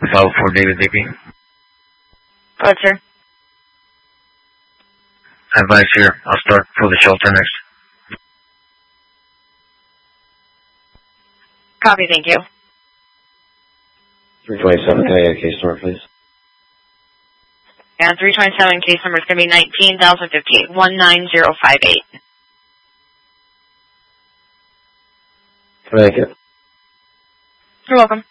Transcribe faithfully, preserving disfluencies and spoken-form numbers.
Follow for David B P. Go ahead, sir. Advice here. I'll start for the shelter next. Copy, thank you. three twenty-seven, can I get a case number, please? And three twenty-seven case number is going to be nineteen thousand fifty-eight, one nine zero five eight. Thank you. You're welcome.